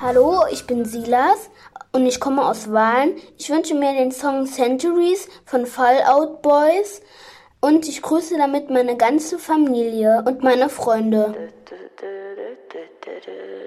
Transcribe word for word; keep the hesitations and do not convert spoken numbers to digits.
Hallo, ich bin Silas und ich komme aus Wahlen. Ich wünsche mir den Song Centuries von Fall Out Boys und ich grüße damit meine ganze Familie und meine Freunde.